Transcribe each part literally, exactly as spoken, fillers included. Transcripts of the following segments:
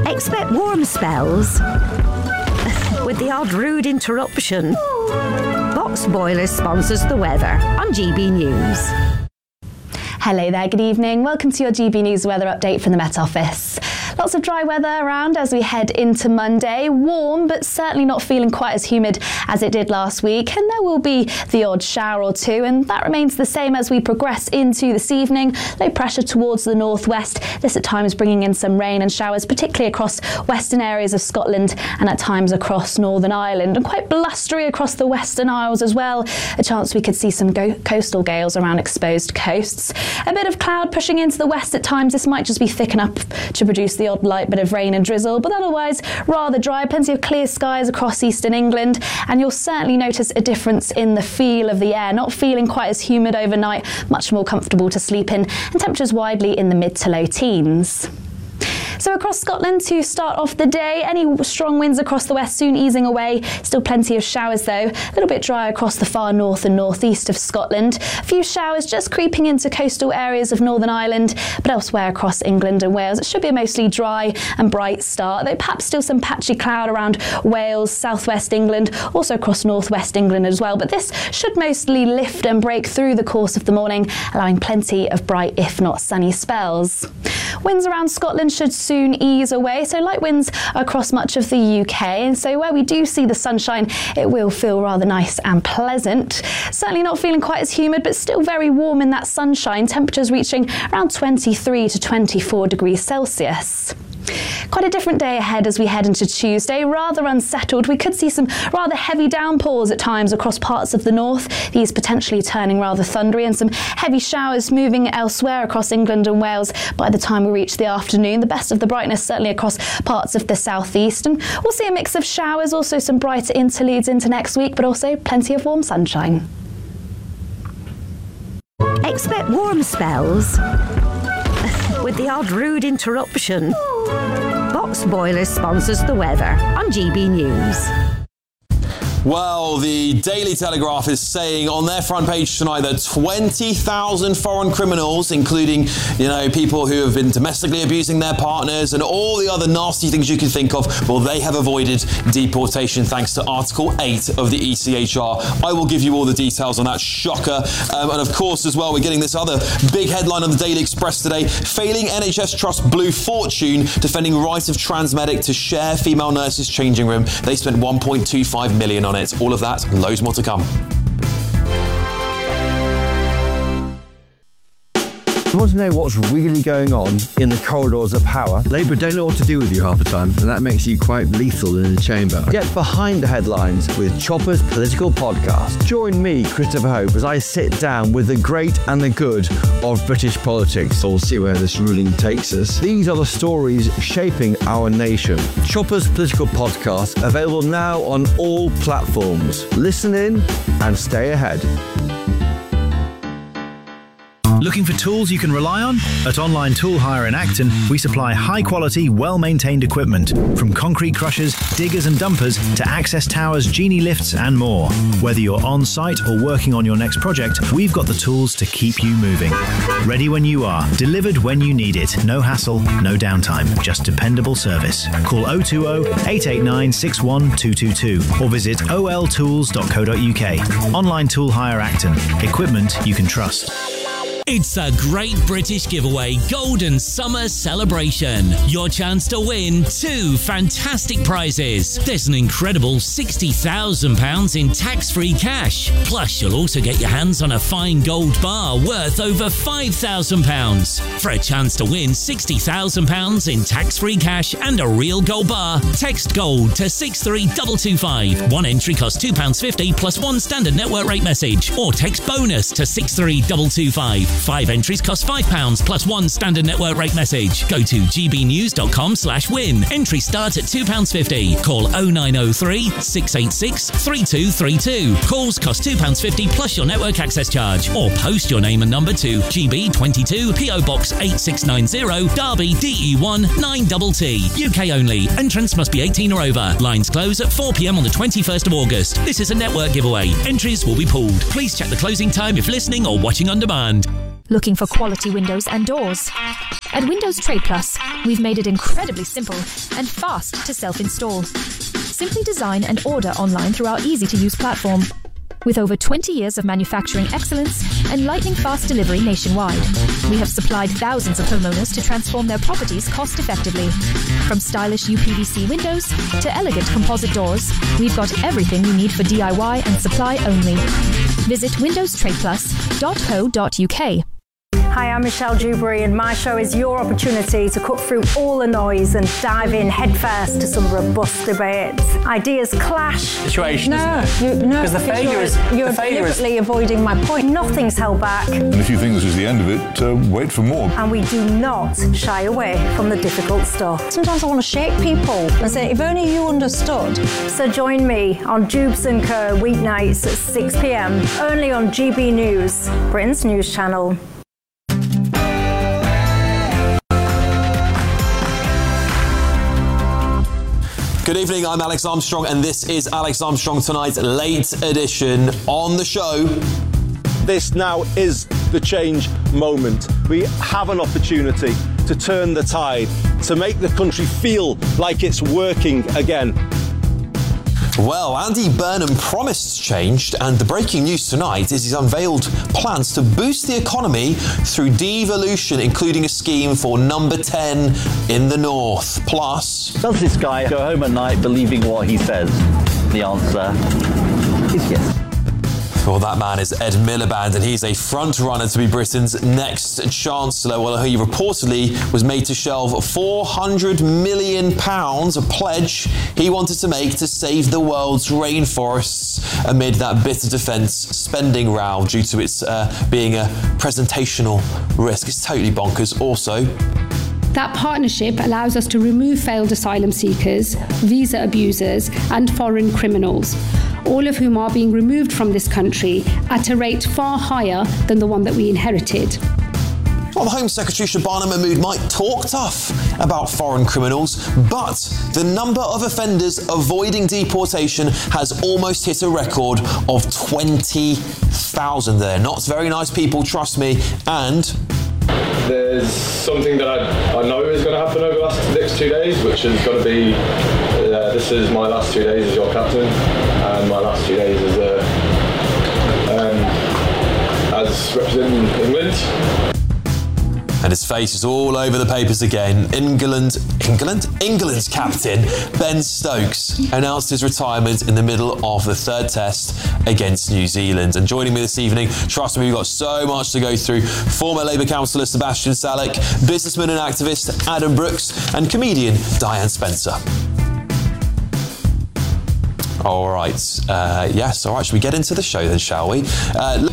Expect warm spells with the odd rude interruption. Box Boilers sponsors the weather on G B News. Hello there, good evening. Welcome to your G B News weather update from the Met Office. Lots of dry weather around as we head into Monday. Warm, but certainly not feeling quite as humid as it did last week. And there will be the odd shower or two, and that remains the same as we progress into this evening. Low pressure towards the northwest. This at times bringing in some rain and showers, particularly across western areas of Scotland and at times across Northern Ireland. And quite blustery across the Western Isles as well. A chance we could see some go- coastal gales around exposed coasts. A bit of cloud pushing into the west at times. This might just be thick enough to produce the odd light bit of rain and drizzle, but otherwise rather dry. Plenty of clear skies across eastern England, and you'll certainly notice a difference in the feel of the air. Not feeling quite as humid overnight, much more comfortable to sleep in, and temperatures widely in the mid to low teens. So across Scotland to start off the day, any strong winds across the west soon easing away. Still plenty of showers though. A little bit dry across the far north and northeast of Scotland. A few showers just creeping into coastal areas of Northern Ireland, but elsewhere across England and Wales it should be a mostly dry and bright start, though perhaps still some patchy cloud around Wales, southwest England, also across northwest England as well. But this should mostly lift and break through the course of the morning, allowing plenty of bright, if not sunny spells. Winds around Scotland should soon ease away, so light winds across much of the U K, and so where we do see the sunshine it will feel rather nice and pleasant. Certainly not feeling quite as humid, but still very warm in that sunshine, temperatures reaching around twenty-three to twenty-four degrees Celsius. Quite a different day ahead as we head into Tuesday. Rather unsettled. We could see some rather heavy downpours at times across parts of the north. These potentially turning rather thundery, and some heavy showers moving elsewhere across England and Wales by the time we reach the afternoon. The best of the brightness certainly across parts of the southeast. And we'll see a mix of showers, also some brighter interludes into next week, but also plenty of warm sunshine. Expect warm spells with the odd rude interruption. Box Boilers sponsors the weather on G B News. Well, the Daily Telegraph is saying on their front page tonight that twenty thousand foreign criminals, including, you know, people who have been domestically abusing their partners and all the other nasty things you can think of, well, they have avoided deportation thanks to Article eight of the E C H R. I will give you all the details on that shocker. Um, and of course, as well, we're getting this other big headline on the Daily Express today. Failing N H S trust Blue Fortune defending right of trans medic to share female nurses' changing room. They spent one point two five million on it. All of that and loads more to come. You want to know what's really going on in the corridors of power? Labour don't know what to do with you half the time, and that makes you quite lethal in the chamber. Get behind the headlines with Chopper's Political Podcast. Join me, Christopher Hope, as I sit down with the great and the good of British politics. We'll see where this ruling takes us. These are the stories shaping our nation. Chopper's Political Podcast, available now on all platforms. Listen in and stay ahead. Looking for tools you can rely on? At Online Tool Hire in Acton, we supply high-quality, well-maintained equipment, from concrete crushers, diggers and dumpers to access towers, genie lifts and more. Whether you're on-site or working on your next project, we've got the tools to keep you moving. Ready when you are, delivered when you need it. No hassle, no downtime, just dependable service. Call oh two oh, eight eight nine, six one two two two or visit o l tools dot co dot u k. Online Tool Hire Acton. Equipment you can trust. It's a Great British Giveaway Golden Summer Celebration. Your chance to win two fantastic prizes. There's an incredible sixty thousand pounds in tax-free cash. Plus, you'll also get your hands on a fine gold bar worth over five thousand pounds. For a chance to win sixty thousand pounds in tax-free cash and a real gold bar, text GOLD to six three two two five. One entry costs two pounds fifty plus one standard network rate message. Or text BONUS to six three two two five. Five entries cost five pounds plus one standard network rate message. Go to gbnews.com slash win. Entry start at two pounds fifty. Call oh nine oh three, six eight six, three two three two. Calls cost two pounds fifty plus your network access charge. Or post your name and number to G B twenty-two, P O Box eight six nine zero, Derby, D E one nine T T. U K only. Entrance must be eighteen or over. Lines close at four p m on the twenty-first of August. This is a network giveaway. Entries will be pulled. Please check the closing time if listening or watching on demand. Looking for quality windows and doors? At Windows Trade Plus, we've made it incredibly simple and fast to self-install. Simply design and order online through our easy-to-use platform. With over twenty years of manufacturing excellence and lightning-fast delivery nationwide, we have supplied thousands of homeowners to transform their properties cost-effectively. From stylish U P V C windows to elegant composite doors, we've got everything you need for D I Y and supply only. Visit windows trade plus dot co dot U K. Hi, I'm Michelle Dewberry, and my show is your opportunity to cut through all the noise and dive in headfirst to some robust debates. Ideas clash. Situation, no, isn't it? You, no, because the failure you're, is you're the failure deliberately is... avoiding my point. Nothing's held back. And if you think this is the end of it, uh, wait for more. And we do not shy away from the difficult stuff. Sometimes I want to shake people and say, if only you understood. So join me on Jubes and Co weeknights at six p m only on G B News, Britain's news channel. Good evening, I'm Alex Armstrong, and this is Alex Armstrong Tonight's late edition on the show. This now is the change moment. We have an opportunity to turn the tide, to make the country feel like it's working again. Well, Andy Burnham promised change, and the breaking news tonight is he's unveiled plans to boost the economy through devolution, including a scheme for number ten in the north. Plus, does this guy go home at night believing what he says? The answer is yes. Well, that man is Ed Miliband, and he's a front runner to be Britain's next Chancellor. Well, he reportedly was made to shelve four hundred million pounds, a pledge he wanted to make to save the world's rainforests amid that bitter defence spending row due to its uh, being a presentational risk. It's totally bonkers. Also, that partnership allows us to remove failed asylum seekers, visa abusers and foreign criminals, all of whom are being removed from this country at a rate far higher than the one that we inherited. Well, the Home Secretary Shabana Mahmood might talk tough about foreign criminals, but the number of offenders avoiding deportation has almost hit a record of twenty thousand there. Not very nice people, trust me, and there's something that I, I know is going to happen over the last, next two days, which is going to be, uh, this is my last two days as your captain, and my last two days as, uh, um, as representing England. And his face is all over the papers again. England, England? England's captain, Ben Stokes, announced his retirement in the middle of the third test against New Zealand. And joining me this evening, trust me, we've got so much to go through. Former Labour councillor Sebastian Salek, businessman and activist Adam Brooks, and comedian Diane Spencer. All right. Uh, yes, all right. Should we get into the show then, shall we? Uh,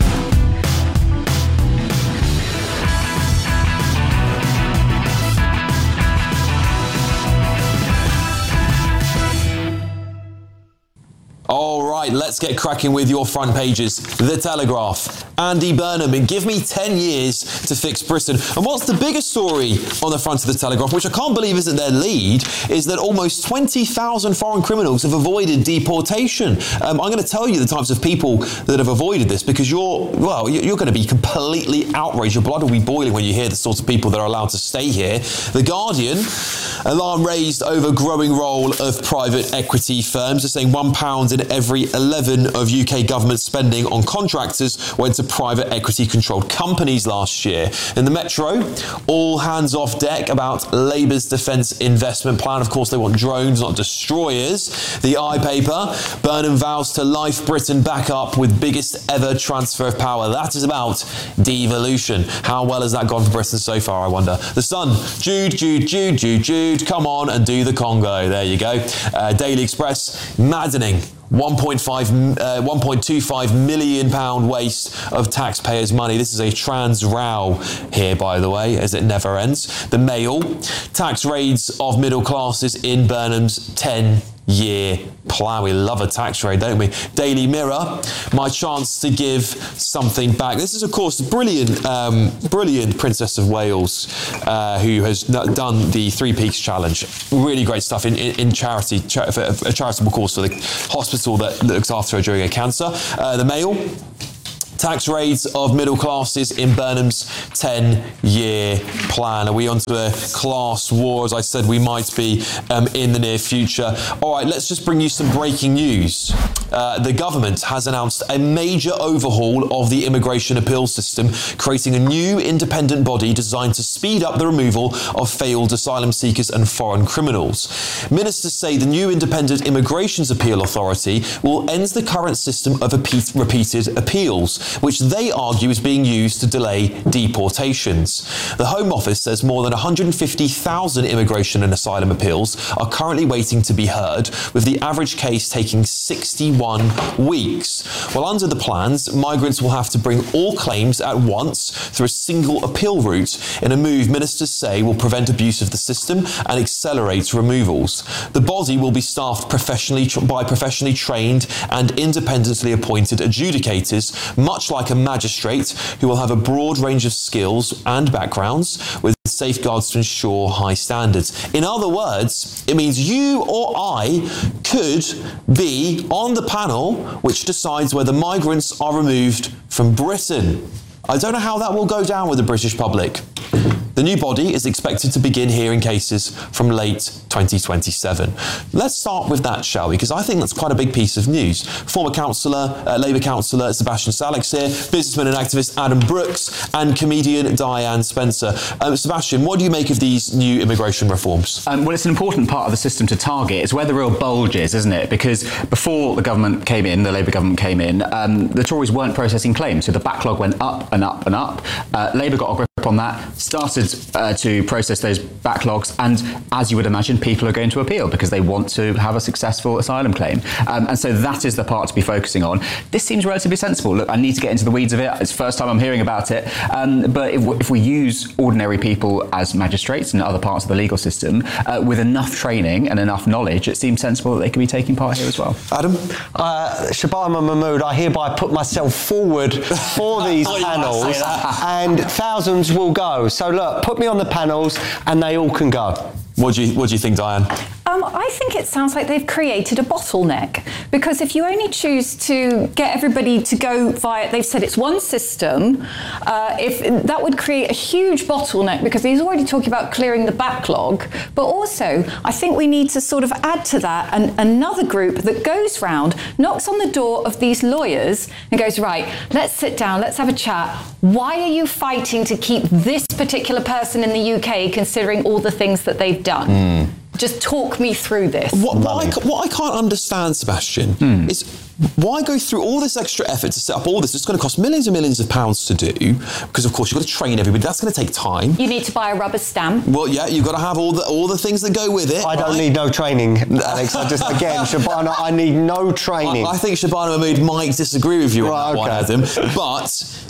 All right, let's get cracking with your front pages. The Telegraph, Andy Burnham, and give me ten years to fix Britain. And what's the biggest story on the front of the Telegraph, which I can't believe isn't their lead, is that almost twenty thousand foreign criminals have avoided deportation. Um, I'm going to tell you the types of people that have avoided this, because you're, well, you're going to be completely outraged. Your blood will be boiling when you hear the sorts of people that are allowed to stay here. The Guardian, alarm raised over growing role of private equity firms. They're saying one pound in every eleven of U K government spending on contractors went to private equity-controlled companies last year. In the Metro, all hands off deck about Labour's defence investment plan. Of course, they want drones, not destroyers. The I paper, Burnham vows to life Britain back up with biggest ever transfer of power. That is about devolution. How well has that gone for Britain so far, I wonder? The Sun, Jude, Jude, Jude, Jude, Jude, come on and do the Congo. There you go. Uh, Daily Express, maddening. one point five, uh, one point two five million pound waste of taxpayers' money. This is a trans row here, by the way, as it never ends. The Mail, tax raids of middle classes in Burnham's ten-year plan. We love a tax raid, don't we? Daily Mirror, my chance to give something back. This is, of course, brilliant, um, brilliant Princess of Wales, uh, who has done the Three Peaks Challenge. Really great stuff in, in, in charity, char- for a charitable cause for the hospital that looks after her during her cancer. Uh, the Mail, tax raids of middle classes in Burnham's ten-year plan. Are we onto a class war? As I said, we might be um, in the near future. All right, let's just bring you some breaking news. Uh, the government has announced a major overhaul of the immigration appeal system, creating a new independent body designed to speed up the removal of failed asylum seekers and foreign criminals. Ministers say the new independent Immigrations Appeal Authority will end the current system of repeated appeals, which they argue is being used to delay deportations. The Home Office says more than one hundred fifty thousand immigration and asylum appeals are currently waiting to be heard, with the average case taking sixty-one weeks. Well, under the plans, migrants will have to bring all claims at once through a single appeal route, in a move ministers say will prevent abuse of the system and accelerate removals. The body will be staffed professionally by professionally trained and independently appointed adjudicators, much like a magistrate, who will have a broad range of skills and backgrounds with safeguards to ensure high standards. In other words, it means you or I could be on the panel which decides whether migrants are removed from Britain. I don't know how that will go down with the British public. The new body is expected to begin hearing cases from late twenty twenty-seven. Let's start with that, shall we? Because I think that's quite a big piece of news. Former councillor, uh, Labour councillor Sebastian Salek's here, businessman and activist Adam Brooks, and comedian Diane Spencer. Um, Sebastian, what do you make of these new immigration reforms? Um, well, it's an important part of the system to target. It's where the real bulge is, isn't it? Because before the government came in, the Labour government came in, um, the Tories weren't processing claims, so the backlog went up and up and up. Uh, Labour got a grip on that, started uh, to process those backlogs, and as you would imagine, people are going to appeal because they want to have a successful asylum claim. Um, and so that is the part to be focusing on. This seems relatively sensible. Look, I need to get into the weeds of it. It's the first time I'm hearing about it. Um, but if, if we use ordinary people as magistrates and other parts of the legal system uh, with enough training and enough knowledge, it seems sensible that they could be taking part here as well. Adam? Uh, Shabana Mahmood, I hereby put myself forward for these panels, and thousands will go. So look, put me on the panels and they all can go. What do you, what do you think, Diane? Um, I think it sounds like they've created a bottleneck, because if you only choose to get everybody to go via, they've said it's one system, uh, if that would create a huge bottleneck, because he's already talking about clearing the backlog, but also I think we need to sort of add to that an, another group that goes round, knocks on the door of these lawyers and goes, right, let's sit down, let's have a chat. Why are you fighting to keep this particular person in the U K, considering all the things that they've done? Mm. Just talk me through this. What, what, I, what I can't understand, Sebastian, mm. is why go through all this extra effort to set up all this? It's going to cost millions and millions of pounds to do, because of course you've got to train everybody. That's going to take time. You need to buy a rubber stamp. Well, yeah, you've got to have all the all the things that go with it. I don't right? need no training, Alex. I just, again, Shabana, I need no training. I, I think Shabana Mahmood might disagree with you right, on that okay. one, Adam. But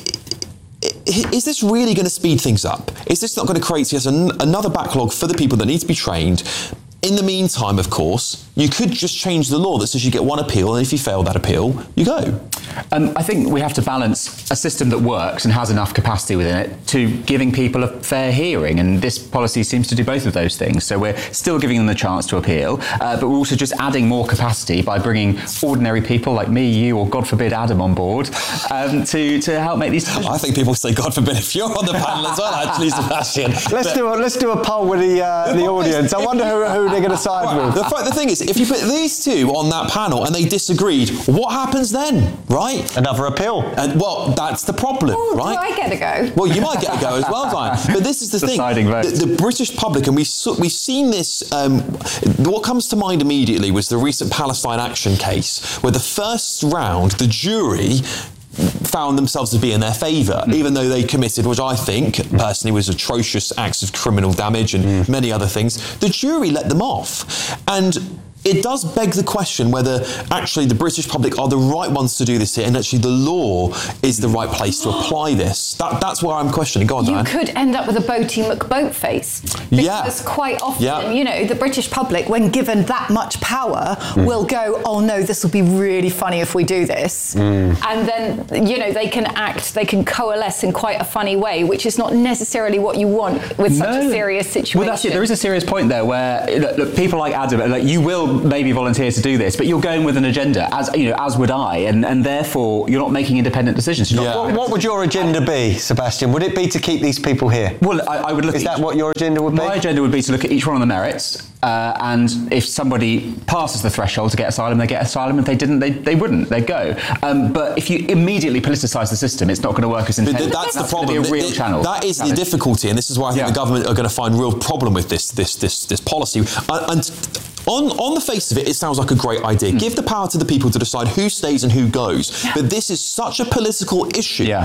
is this really going to speed things up? Is this not going to create yes, an, another backlog for the people that need to be trained? In the meantime, of course, you could just change the law that says you get one appeal, and if you fail that appeal, you go. Um, I think we have to balance a system that works and has enough capacity within it to giving people a fair hearing, and this policy seems to do both of those things. So we're still giving them the chance to appeal, uh, but we're also just adding more capacity by bringing ordinary people like me, you, or God forbid Adam on board um, to, to help make these decisions. I think people say God forbid if you're on the panel as well, actually, Sebastian. Let's, but, do, a, let's do a poll with the, uh, the audience. I wonder who, who they're going to side right. with. The, the thing is, if you put these two on that panel and they disagreed, what happens then, right? Another appeal. And well, that's the problem, oh, right? Do I get a go? Well, you might get a go as well, Diane. But this is the Deciding thing: vote. the, the British public, and we we've seen this. Um, what comes to mind immediately was the recent Palestine Action case, where the first round, the jury found themselves to be in their favour, mm. even though they committed, which I think personally was atrocious acts of criminal damage and mm. many other things. The jury let them off, and it does beg the question whether actually the British public are the right ones to do this here, and actually the law is the right place to apply this. That, that's where I'm questioning. Go on, You Diane. could end up with a Boaty McBoat face. Because yeah. quite often, yeah. you know, the British public, when given that much power, mm. will go, oh no, this will be really funny if we do this. Mm. And then, you know, they can act, they can coalesce in quite a funny way, which is not necessarily what you want with such no. a serious situation. Well, that's it. There is a serious point there where look, look, people like Adam, like, you will want maybe volunteers to do this, but you're going with an agenda, as you know, as would I, and, and therefore you're not making independent decisions. You're yeah. not what, what would your agenda be, Sebastian? Would it be to keep these people here? Well, I, I would look. Is at that what your agenda would be? My agenda would be to look at each one of the merits, uh, and if somebody passes the threshold to get asylum, they get asylum. If they didn't, they, they wouldn't. They'd go. Um, but if you immediately politicise the system, it's not going to work as intended. But that's, that's the problem. Be a real it, channel. That is the difficulty, and this is why I think yeah. the government are going to find real problem with this this this this policy. And, and on on the face of it, it sounds like a great idea. Mm. Give the power to the people to decide who stays and who goes. Yeah. But this is such a political issue, yeah.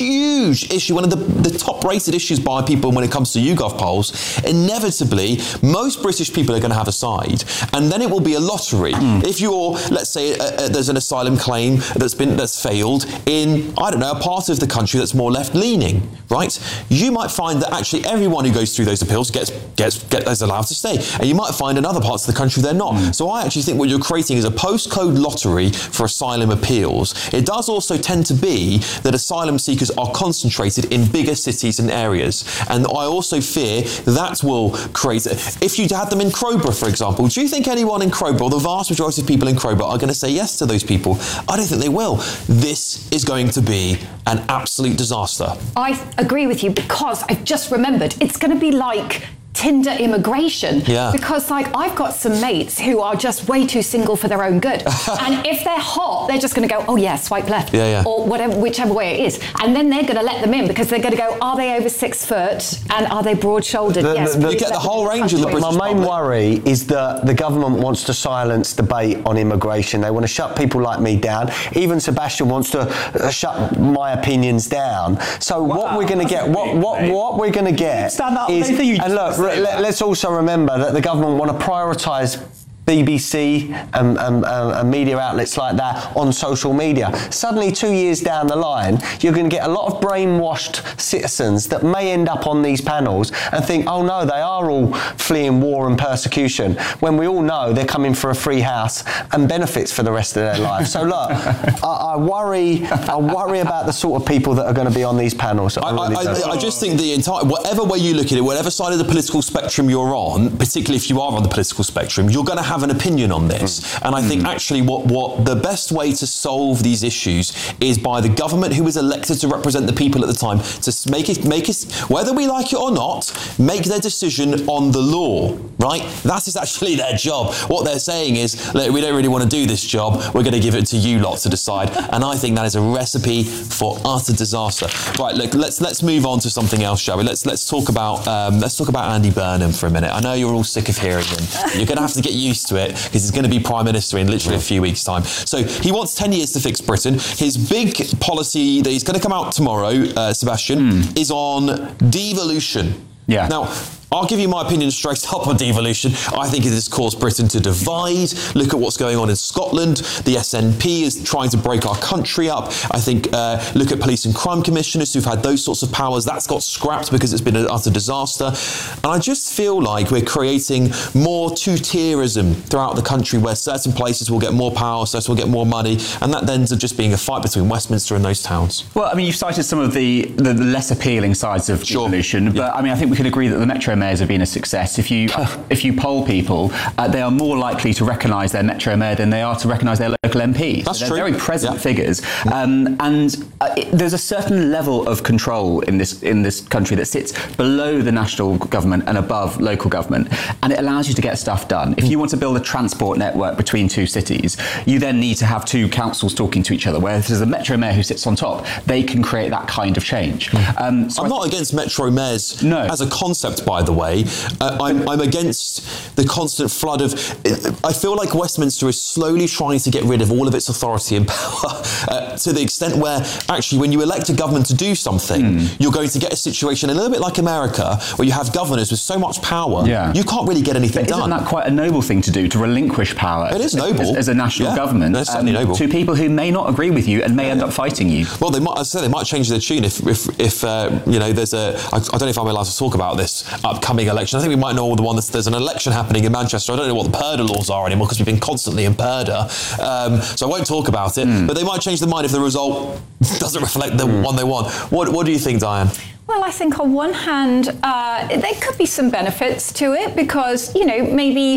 huge issue, one of the, the top-rated issues by people when it comes to YouGov polls. Inevitably, most British people are going to have a side, and then it will be a lottery. Mm. If you're, let's say, uh, uh, there's an asylum claim that's been that's failed in, I don't know, a part of the country that's more left-leaning, right? You might find that actually everyone who goes through those appeals gets gets gets allowed to stay, and you might find in other parts of the country they're not. Mm. So I actually think what you're creating is a postcode lottery for asylum appeals. It does also tend to be that asylum seekers are concentrated in bigger cities and areas, and I also fear that will create, if you had them in Crowborough, for example, do you think anyone in Crowborough, the vast majority of people in Crowborough, are going to say yes to those people? I don't think they will. This is going to be an absolute disaster. I agree with you, because I've just remembered it's going to be like Tinder immigration. Yeah. Because like I've got some mates who are just way too single for their own good. And if they're hot, they're just going to go, oh yeah, swipe left. Yeah, yeah. Or whatever, whichever way it is. And then they're going to let them in, because they're going to go, are they over six foot and are they broad-shouldered? The, yes. the, the, you get the whole range of the British My main public. worry is that the government wants to silence debate on immigration. They want to shut people like me down. Even Sebastian wants to uh, shut my opinions down. So wow, what we're going to get, what what mate. what we're going to get Stand up, is, you and look, re- let, let's also remember that the government want to prioritise B B C and, and, and media outlets like that on social media. Suddenly, two years down the line, you're going to get a lot of brainwashed citizens that may end up on these panels and think, oh no, they are all fleeing war and persecution, when we all know they're coming for a free house and benefits for the rest of their life. So look, I, I worry I worry about the sort of people that are going to be on these panels. I, I, really I, I just think the entire, whatever way you look at it, whatever side of the political spectrum you're on, particularly if you are on the political spectrum, you're going to have an opinion on this. Mm. And I think mm. actually what, what the best way to solve these issues is by the government who is elected to represent the people at the time to make it, make it, whether we like it or not, make their decision on the law, right? That is actually their job. What they're saying is, look, we don't really want to do this job, we're going to give it to you lot to decide. And I think that is a recipe for utter disaster. Right, look, let's let's move on to something else, shall we? Let's let's talk about um, let's talk about Andy Burnham for a minute. I know you're all sick of hearing him. You're going to have to get used to it, because he's going to be Prime Minister in literally a few weeks' time. So he wants ten years to fix Britain. His big policy that he's going to come out tomorrow, uh, Sebastian, mm. is on devolution. Yeah. Now, I'll give you my opinion straight up on devolution. I think it has caused Britain to divide. Look at what's going on in Scotland. The S N P is trying to break our country up. I think, uh, look at police and crime commissioners who've had those sorts of powers. That's got scrapped because it's been an utter disaster. And I just feel like we're creating more two-tierism throughout the country, where certain places will get more power, certain will get more money, and that ends up just being a fight between Westminster and those towns. Well, I mean, you've cited some of the, the less appealing sides of sure. devolution, but yeah. I mean, I think we could agree that the Metro mayors have been a success. If you if you poll people, uh, they are more likely to recognise their Metro mayor than they are to recognise their local M Ps. That's so they're true. very present yeah. figures, um, and uh, it, there's a certain level of control in this in this country that sits below the national government and above local government, and it allows you to get stuff done. If you want to build a transport network between two cities, you then need to have two councils talking to each other. Whereas there's a Metro mayor who sits on top, they can create that kind of change. Um, so I'm I not against Metro mayors no. as a concept, by the way. Uh, I'm, I'm against the constant flood of... I feel like Westminster is slowly trying to get rid of all of its authority and power uh, to the extent where, actually, when you elect a government to do something, mm. you're going to get a situation a little bit like America, where you have governors with so much power, yeah. you can't really get anything but done. Isn't that quite a noble thing to do, to relinquish power? It is noble. As, as a national yeah. government. No, it's certainly um, noble. To people who may not agree with you and may yeah. end up fighting you. Well, they might, as I say, they might change their tune if, if, if uh, you know, there's a... I, I don't know if I'm allowed to talk about this upcoming election. I think we might know the one that's... There's an election happening in Manchester. I don't know what the Purdah laws are anymore, because we've been constantly in Purdah. Um, so I won't talk about it. Mm. But they might change their mind if the result doesn't reflect the mm. one they want. What, what do you think, Diane? Well, I think on one hand, uh, there could be some benefits to it, because, you know, maybe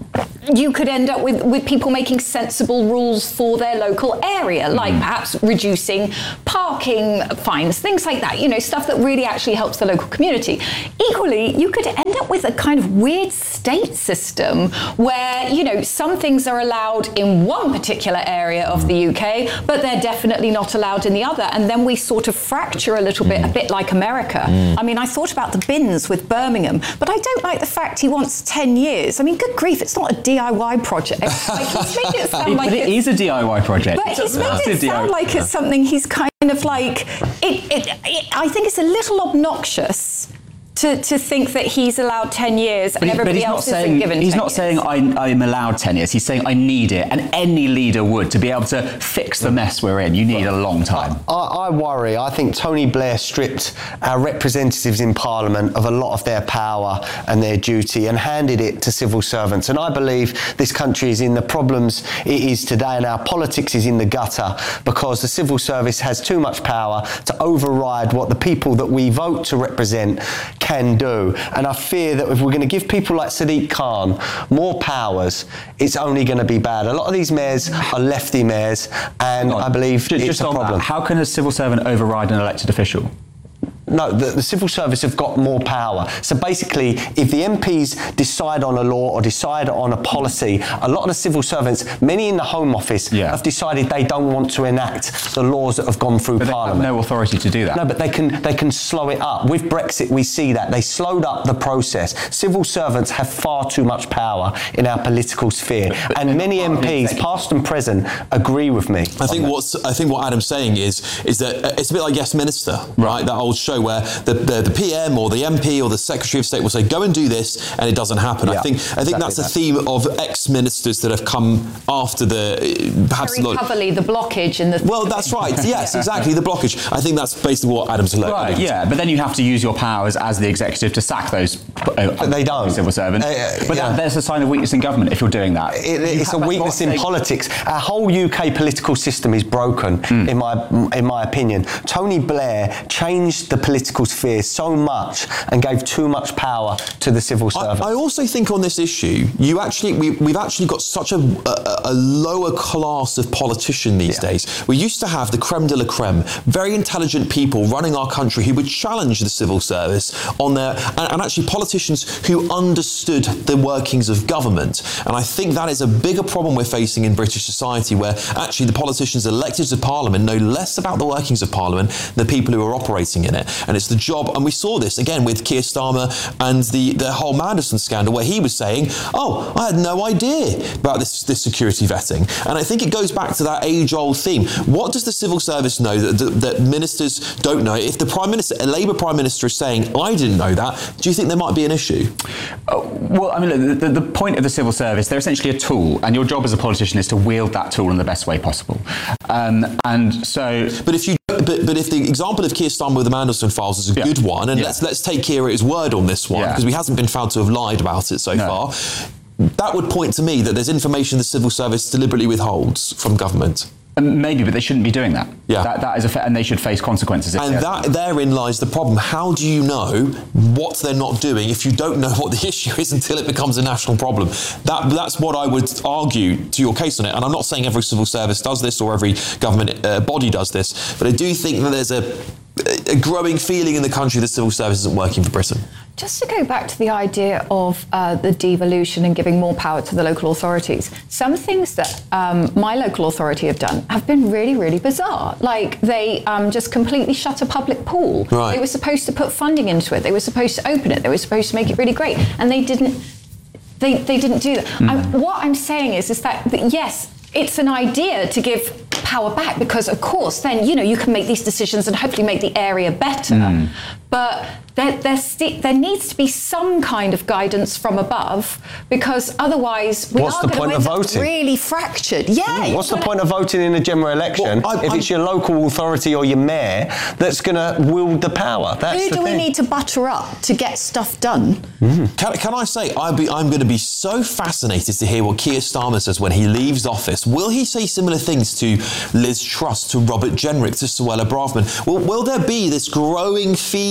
you could end up with, with people making sensible rules for their local area, like mm. perhaps reducing parking fines, things like that, you know, stuff that really actually helps the local community. Equally, you could end up with a kind of weird state system where, you know, some things are allowed in one particular area of the U K, but they're definitely not allowed in the other. And then we sort of fracture a little bit, a bit like America. Mm. I mean, I thought about the bins with Birmingham, but I don't like the fact he wants ten years. I mean, good grief, it's not a D I Y project. Like, he's made it sound like but it is a D I Y project. But he's made it sound like it's something he's kind of like, it, it, it, I think it's a little obnoxious to, to think that he's allowed ten years and but everybody but else saying, isn't given He's ten not years. saying I, I'm allowed ten years. He's saying I need it. And any leader would, to be able to fix the mess we're in. You need a long time. I, I worry. I think Tony Blair stripped our representatives in Parliament of a lot of their power and their duty and handed it to civil servants. And I believe this country is in the problems it is today, and our politics is in the gutter because the civil service has too much power to override what the people that we vote to represent can do. And I fear that if we're going to give people like Sadiq Khan more powers, it's only going to be bad. A lot of these mayors are lefty mayors, and I believe just, it's just a on problem. That, how can a civil servant override an elected official? No, the, the civil service have got more power. So basically, if the M Ps decide on a law or decide on a policy, a lot of the civil servants, many in the Home Office, yeah. have decided they don't want to enact the laws that have gone through but Parliament. They have no authority to do that. No, but they can they can slow it up. With Brexit, we see that. They slowed up the process. Civil servants have far too much power in our political sphere. But, but and many M Ps, past and present, agree with me. I think what's I think what Adam's saying is is that it's a bit like Yes Minister, right? That old show where the, the, the P M or the M P or the Secretary of State will say, go and do this, and it doesn't happen. Yeah, I think I think exactly that's a that. theme of ex-ministers that have come after the, perhaps Very a lot... Heavily, the blockage in the... Well, that's right. Yes, exactly, the blockage. I think that's basically what Adam's alluding Right, to. yeah, but then you have to use your powers as the executive to sack those uh, but they don't. civil servants. Uh, uh, but yeah. that, there's a sign of weakness in government if you're doing that. It, it's a weakness in politics. Our whole U K political system is broken, mm. in my in my opinion. Tony Blair changed the political sphere so much and gave too much power to the civil servants. I, I also think on this issue, you actually we, we've actually got such a, a, a lower class of politician these yeah. days. We used to have the creme de la creme, very intelligent people running our country who would challenge the civil service on their, and, and actually politicians who understood the workings of government. And I think that is a bigger problem we're facing in British society, where actually the politicians elected to Parliament know less about the workings of Parliament than the people who are operating in it. And it's the job, and we saw this again with Keir Starmer and the, the whole Mandelson scandal, where he was saying, oh, I had no idea about this, this security vetting. And I think it goes back to that age-old theme. What does the civil service know that, that, that ministers don't know? If the Prime Minister, a Labour Prime Minister is saying, I didn't know that, do you think there might be an issue? Uh, well, I mean, look, the, the point of the civil service, they're essentially a tool, and your job as a politician is to wield that tool in the best way possible. Um, and so... But if you But, but if the example of Keir Starmer with the Mandelson files is a yeah. good one, and yeah. let's let's take Keir at his word on this one, because yeah. he hasn't been found to have lied about it so no. far, that would point to me that there's information the civil service deliberately withholds from government. Um, maybe, but they shouldn't be doing that. Yeah, that, that is a fa- and they should face consequences. And that therein lies the problem. How do you know what they're not doing if you don't know what the issue is until it becomes a national problem? That that's what I would argue to your case on it. And I'm not saying every civil service does this or every government uh, body does this, but I do think that there's a a growing feeling in the country that civil service isn't working for Britain. Just to go back to the idea of uh, the devolution and giving more power to the local authorities, some things that um, my local authority have done have been really, really bizarre. Like they um, just completely shut a public pool. Right. They were supposed to put funding into it. They were supposed to open it. They were supposed to make it really great. And they didn't, they, they didn't do that. Mm. I, what I'm saying is, is that, that, yes, it's an idea to give power back because, of course, then, you know, you can make these decisions and hopefully make the area better. Mm. But there, there, st- there needs to be some kind of guidance from above, because otherwise we What's are the going point to of end up voting? really fractured. Yeah. Mm. What's the point of voting in a general election well, I, if I'm, it's your local authority or your mayor that's going to wield the power? That's who the do thing. we need to butter up to get stuff done? Mm. Can, can I say, I'd be, I'm going to be so fascinated to hear what Keir Starmer says when he leaves office. Will he say similar things to Liz Truss, to Robert Jenrick, to Suella Braverman? Will, will there be this growing feeling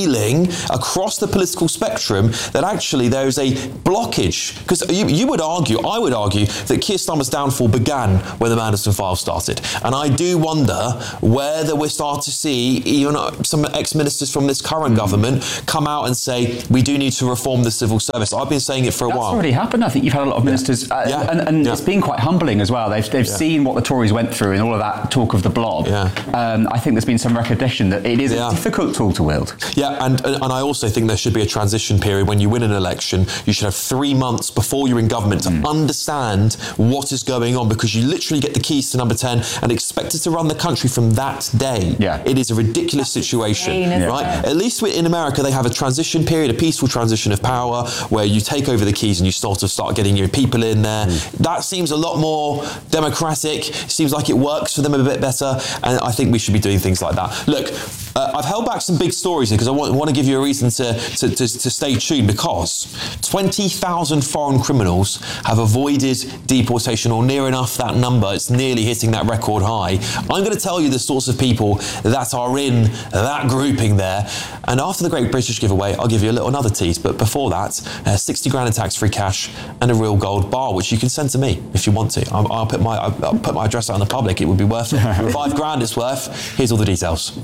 feeling across the political spectrum that actually there is a blockage. Because you, you would argue, I would argue, that Keir Starmer's downfall began when the Manderson files started. And I do wonder whether we're starting to see even some ex-ministers from this current government come out and say, we do need to reform the civil service. I've been saying it for a That's while. already happened. I think you've had a lot of ministers, uh, Yeah. and, and Yeah. it's been quite humbling as well. They've, they've Yeah. seen what the Tories went through and all of that talk of the blob. Yeah. Um, I think there's been some recognition that it is Yeah. a difficult tool to wield. Yeah, and, and I also think there should be a transition period. When you win an election, you should have three months before you're in government to Mm. understand what is going on, because you literally get the keys to number ten and expected to run the country from that day. Yeah. It is a ridiculous situation, insane, isn't right? it? At least in America, they have a transition period, a peaceful transition of power, where you take over the keys and you sort of start getting your people in there. Mm. That seems a lot more democratic. Seems like it works for them a bit better, and I think we should be doing things like that. Look, uh, I've held back some big stories here because I want, want to give you a reason to, to, to, to stay tuned, because twenty thousand foreign criminals have avoided deportation, or near enough that number. It's nearly hitting that record high. I'm going to tell you the sorts of people that are in that grouping there. And after the Great British Giveaway, I'll give you a little another tease. But before that, uh, sixty grand in tax-free cash and a real gold bar, which you can send to me if you want to. I'll, I'll put my I'll, I'll put my address out in the public. It would be worth it. Five grand it's worth. Here's all the details.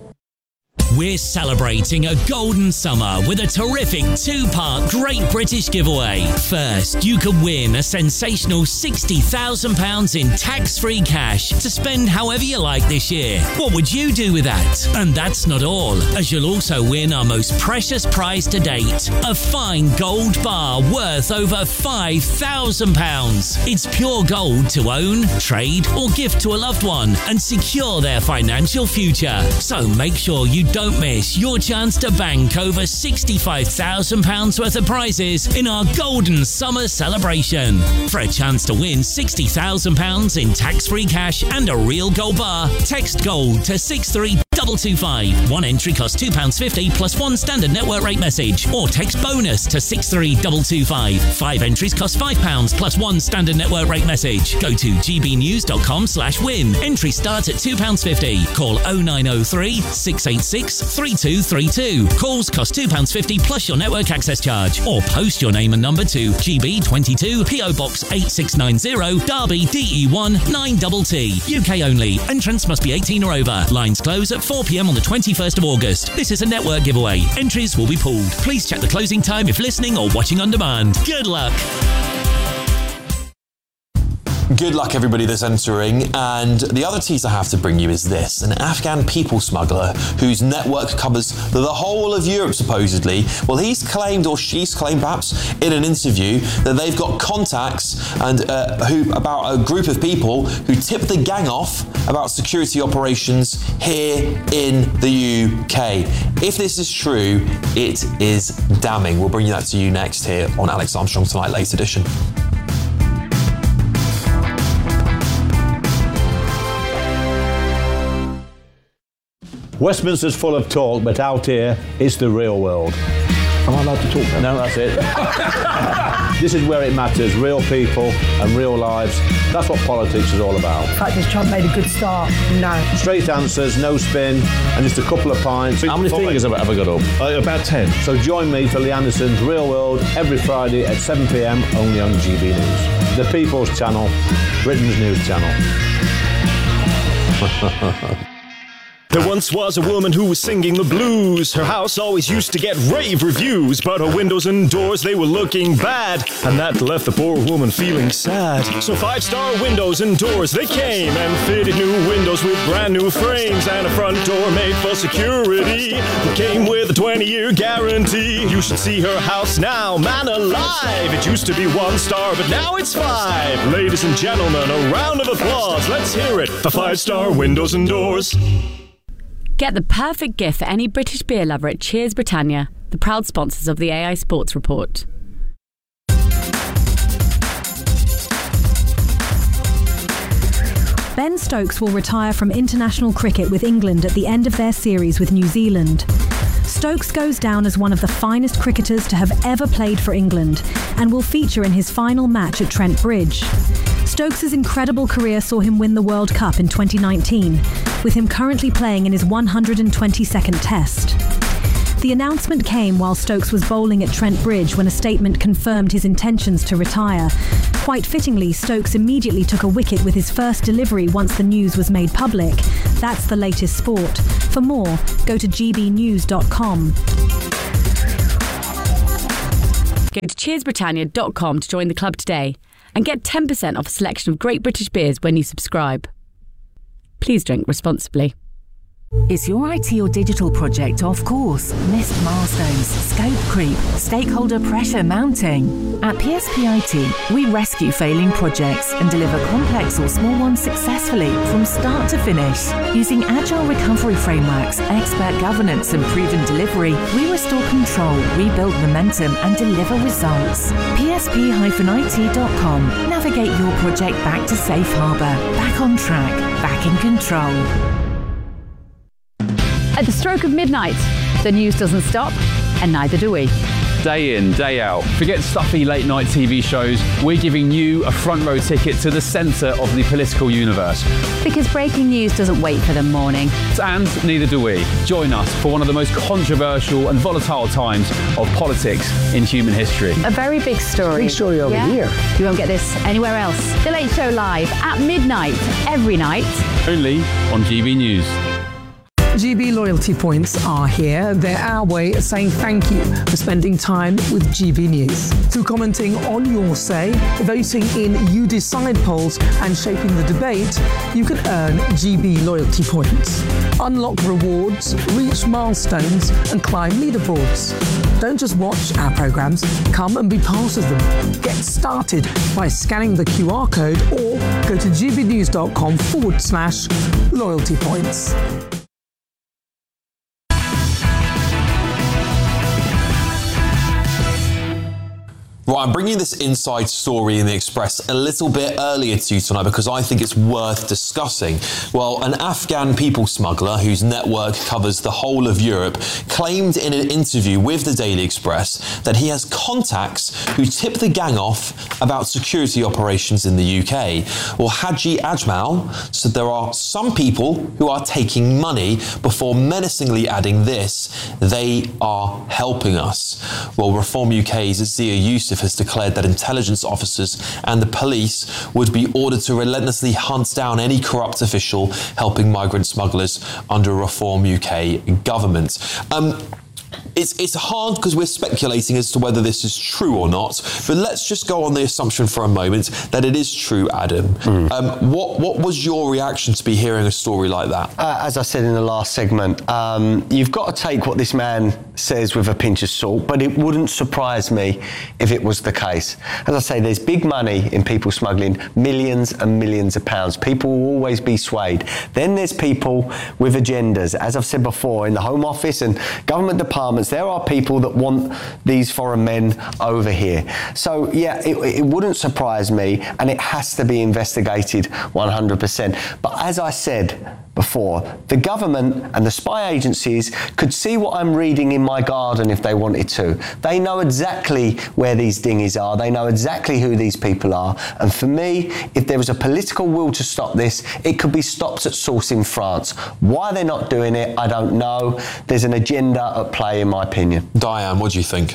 We're celebrating a golden summer with a terrific two-part Great British Giveaway. First, you could win a sensational sixty thousand pounds in tax-free cash to spend however you like this year. What would you do with that? And that's not all, as you'll also win our most precious prize to date, a fine gold bar worth over five thousand pounds. It's pure gold to own, trade, or gift to a loved one and secure their financial future. So make sure you don't Don't miss your chance to bank over sixty-five thousand pounds worth of prizes in our Golden Summer celebration. For a chance to win sixty thousand pounds in tax-free cash and a real gold bar, text GOLD to six three two two five. One entry costs two pounds fifty plus one standard network rate message, or text BONUS to six three two two five. Five entries cost five pounds plus one standard network rate message. Go to gbnews.com slash win. Entry starts at two pounds fifty. Call oh nine oh three, six eight six, three two three two. Calls cost two pounds fifty plus your network access charge, or post your name and number to G B twenty-two, P O Box eight six nine zero, Derby, D E one nine T T. U K only. Entrance must be eighteen or over. Lines close at four p.m. on the twenty-first of August. This is a network giveaway. Entries will be pulled. Please check the closing time if listening or watching on demand. Good luck. Good luck, everybody that's entering. And the other tease I have to bring you is this. An Afghan people smuggler whose network covers the whole of Europe, supposedly. Well, he's claimed, or she's claimed perhaps, in an interview that they've got contacts and uh, who about a group of people who tip the gang off about security operations here in the U K. If this is true, it is damning. We'll bring you that to you next here on Alex Armstrong Tonight, late edition. Westminster's full of talk, but out here, it's the real world. Am I allowed to talk now? No, that's it. This is where it matters, real people and real lives. That's what politics is all about. In fact, this Trump made a good start. No. Straight answers, no spin, and just a couple of pints. How many fingers have I ever got up? Uh, about ten. So join me for Lee Anderson's Real World every Friday at seven p.m. only on G B News. The People's Channel, Britain's news channel. There once was a woman who was singing the blues. Her house always used to get rave reviews, but her windows and doors, they were looking bad, and that left the poor woman feeling sad. So five-star windows and doors, they came and fitted new windows with brand new frames and a front door made for security. It came with a twenty-year guarantee. You should see her house now, man alive. It used to be one star, but now it's five. Ladies and gentlemen, a round of applause. Let's hear it for five-star windows and doors. Get the perfect gift for any British beer lover at Cheers Britannia, the proud sponsors of the A I Sports Report. Ben Stokes will retire from international cricket with England at the end of their series with New Zealand. Stokes goes down as one of the finest cricketers to have ever played for England and will feature in his final match at Trent Bridge. Stokes' incredible career saw him win the World Cup in twenty nineteen, with him currently playing in his one hundred twenty-second Test. The announcement came while Stokes was bowling at Trent Bridge when a statement confirmed his intentions to retire. Quite fittingly, Stokes immediately took a wicket with his first delivery once the news was made public. That's the latest sport. For more, go to g b news dot com. Go to cheers britannia dot com to join the club today and get ten percent off a selection of great British beers when you subscribe. Please drink responsibly. Is your I T or digital project off course? Missed milestones, scope creep, stakeholder pressure mounting? At P S P I T, we rescue failing projects and deliver complex or small ones successfully from start to finish. Using agile recovery frameworks, expert governance and proven delivery, we restore control, rebuild momentum and deliver results. P S P I T dot com. Navigate your project back to safe harbour, back on track, back in control. At the stroke of midnight, the news doesn't stop, and neither do we. Day in, day out. Forget stuffy late night T V shows. We're giving you a front row ticket to the centre of the political universe. Because breaking news doesn't wait for the morning. And neither do we. Join us for one of the most controversial and volatile times of politics in human history. A very big story. Big story over yeah? here. You won't get this anywhere else. The Late Show live at midnight, every night. Only on G B News. G B loyalty points are here. They're our way of saying thank you for spending time with G B News. Through commenting on your say, voting in You Decide polls and shaping the debate, you can earn G B loyalty points. Unlock rewards, reach milestones and climb leaderboards. Don't just watch our programmes, come and be part of them. Get started by scanning the Q R code or go to gbnews.com forward slash loyalty points. Right, I'm bringing this inside story in the Express a little bit earlier to you tonight because I think it's worth discussing. Well, an Afghan people smuggler whose network covers the whole of Europe claimed in an interview with the Daily Express that he has contacts who tip the gang off about security operations in the U K. Well, Haji Ajmal said there are some people who are taking money before menacingly adding this: they are helping us. Well, Reform U K's Zia Youssef has declared that intelligence officers and the police would be ordered to relentlessly hunt down any corrupt official helping migrant smugglers under a Reform U K government. Um, It's, it's hard because we're speculating as to whether this is true or not, but let's just go on the assumption for a moment that it is true, Adam. Mm. Um, what, what was your reaction to be hearing a story like that? Uh, as I said in the last segment, um, you've got to take what this man says with a pinch of salt, but it wouldn't surprise me if it was the case. As I say, there's big money in people smuggling, millions and millions of pounds. People will always be swayed. Then there's people with agendas. As I've said before, in the Home Office and government departments, there are people that want these foreign men over here. So, yeah, it, it wouldn't surprise me, and it has to be investigated one hundred percent. But as I said before, the government and the spy agencies could see what I'm reading in my garden if they wanted to. They know exactly where these dinghies are. They know exactly who these people are. And for me, if there was a political will to stop this, it could be stopped at source in France. Why they're not doing it, I don't know. There's an agenda at play, in my opinion. Diane, what do you think?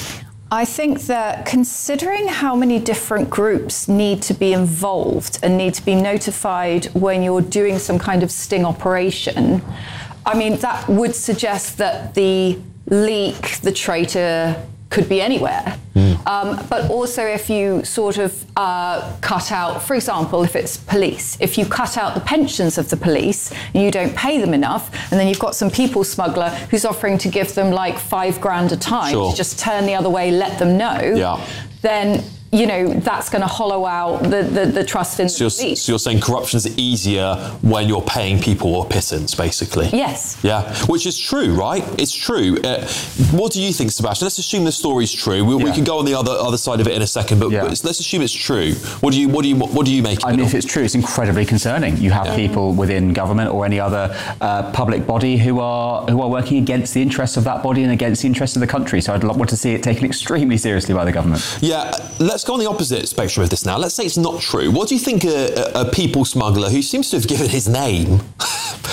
I think that considering how many different groups need to be involved and need to be notified when you're doing some kind of sting operation, I mean, that would suggest that the leak, the traitor, could be anywhere. Mm. Um, but also if you sort of uh, cut out, for example, if it's police, if you cut out the pensions of the police and you don't pay them enough, and then you've got some people smuggler who's offering to give them like five grand a time sure. to just turn the other way, let them know, yeah. then you know, that's going to hollow out the, the, the trust in so the police. So you're saying corruption's easier when you're paying people a pittance, basically? Yes. Yeah, which is true, right? It's true. Uh, what do you think, Sebastian? Let's assume the story's true. We, yeah. we can go on the other other side of it in a second, but yeah. let's assume it's true. What do you what do you what do you make? I mean, if it's true, it's incredibly concerning. You have yeah. people within government or any other uh, public body who are who are working against the interests of that body and against the interests of the country. So I'd want to see it taken extremely seriously by the government. Yeah. Let's go on the opposite spectrum of this now. Let's say it's not true. What do you think a, a, a people smuggler who seems to have given his name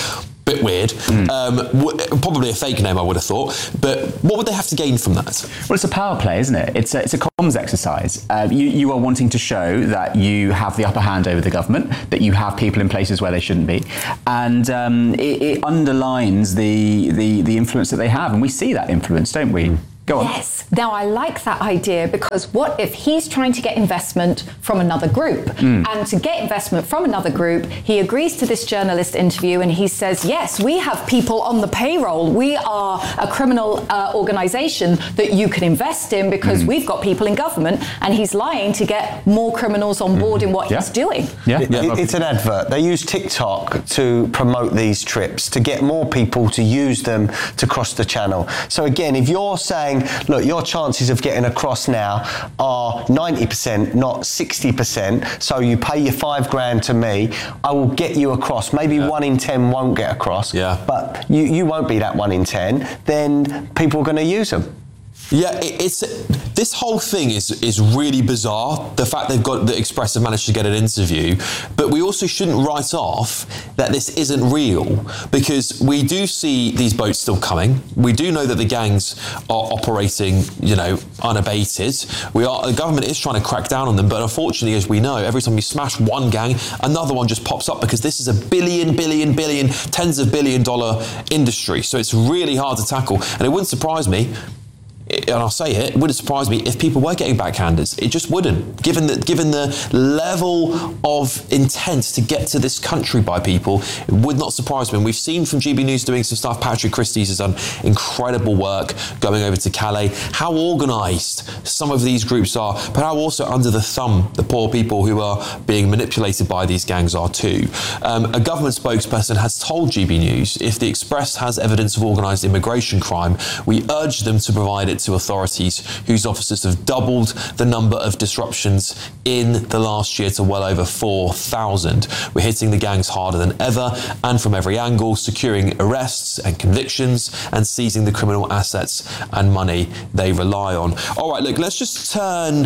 bit weird. Mm. Um, w- probably a fake name, I would have thought. But what would they have to gain from that? Well, it's a power play, isn't it? It's a, it's a comms exercise. Uh, you, you are wanting to show that you have the upper hand over the government, that you have people in places where they shouldn't be. And um, it, it underlines the, the, the influence that they have. And we see that influence, don't we? Mm. Go on. Yes. Now, I like that idea, because what if he's trying to get investment from another group? Mm. And to get investment from another group, he agrees to this journalist interview and he says, yes, we have people on the payroll. We are a criminal uh, organisation that you can invest in because mm. we've got people in government. And he's lying to get more criminals on board mm. in what yeah. he's doing. Yeah. It, it, it's an advert. They use TikTok to promote these trips, to get more people to use them to cross the channel. So again, if you're saying, look, your chances of getting across now are ninety percent, not sixty percent. So you pay your five grand to me, I will get you across. Maybe yeah. one in ten won't get across, yeah. but you, you won't be that one in ten. Then people are going to use them. Yeah, it, it's this whole thing is is really bizarre. The fact they've got the Express have managed to get an interview, but we also shouldn't write off that this isn't real, because we do see these boats still coming. We do know that the gangs are operating, you know, unabated. We are the government is trying to crack down on them, but unfortunately, as we know, every time you smash one gang, another one just pops up, because this is a billion, billion, billion, tens of billion dollar industry. So it's really hard to tackle, and it wouldn't surprise me. And I'll say it, it wouldn't surprise me if people were getting backhanders. It just wouldn't. Given the, given the level of intent to get to this country by people, it would not surprise me. And we've seen from G B News doing some stuff. Patrick Christie's has done incredible work going over to Calais. How organised some of these groups are, but how also under the thumb the poor people who are being manipulated by these gangs are too. Um, a government spokesperson has told G B News, if the Express has evidence of organised immigration crime, we urge them to provide it to authorities, whose officers have doubled the number of disruptions in the last year to well over four thousand. We're hitting the gangs harder than ever and from every angle, securing arrests and convictions and seizing the criminal assets and money they rely on. All right, look, let's just turn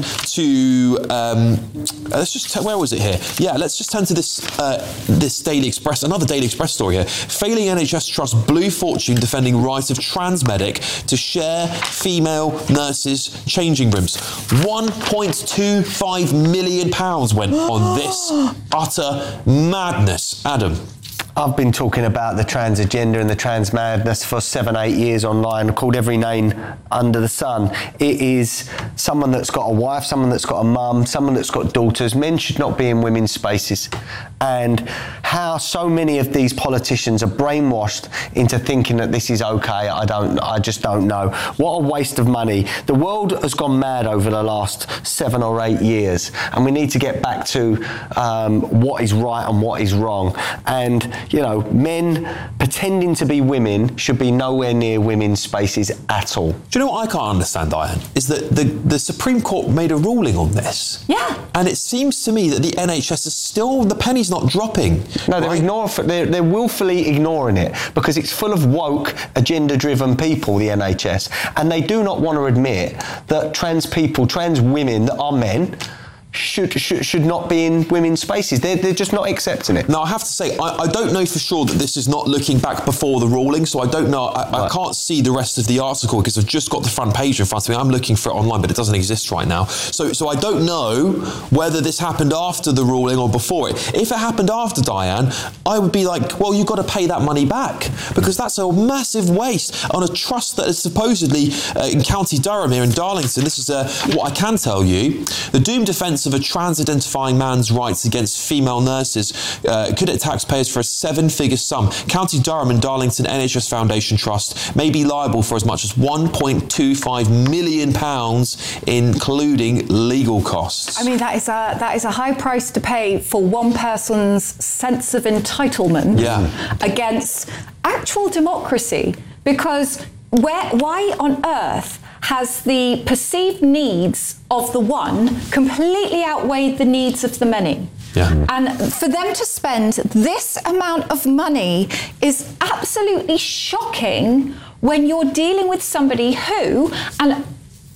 to, um, let's just, t- where was it here? Yeah, let's just turn to this, uh, this Daily Express, another Daily Express story here. Failing N H S trust Blue Fortune defending right of trans medic to share female nurses' changing rooms. one point two five million pounds went on this utter madness. Adam. I've been talking about the trans agenda and the trans madness for seven, eight years online, called every name under the sun. It is someone that's got a wife, someone that's got a mum, someone that's got daughters. Men should not be in women's spaces. And how so many of these politicians are brainwashed into thinking that this is okay, I don't, I just don't know. What a waste of money. The world has gone mad over the last seven or eight years, and we need to get back to um, what is right and what is wrong. And you know, men pretending to be women should be nowhere near women's spaces at all. Do you know what I can't understand, Diane? Is that the, the Supreme Court made a ruling on this. Yeah. And it seems to me that the N H S is still, the penny's not dropping. No, they're, right? ignore, they're, they're willfully ignoring it, because it's full of woke, agenda-driven people, the N H S. And they do not want to admit that trans people, trans women that are men, Should, should should not be in women's spaces. They're, they're just not accepting it. Now, I have to say, I, I don't know for sure that this is not looking back before the ruling, so I don't know. I, right. I can't see the rest of the article because I've just got the front page in front of me. I'm looking for it online, but it doesn't exist right now. So, so I don't know whether this happened after the ruling or before it. If it happened after, Diane, I would be like, well, you've got to pay that money back, because that's a massive waste on a trust that is supposedly uh, in County Durham here in Darlington. This is uh, what I can tell you. The doomed defence of a trans-identifying man's rights against female nurses uh, could hit taxpayers for a seven-figure sum. County Durham and Darlington N H S Foundation Trust may be liable for as much as one point two five million pounds, including legal costs. I mean, that is a that is a high price to pay for one person's sense of entitlement yeah. against actual democracy, because where, why on earth has the perceived needs of the one completely outweighed the needs of the many? Yeah. And for them to spend this amount of money is absolutely shocking when you're dealing with somebody who, and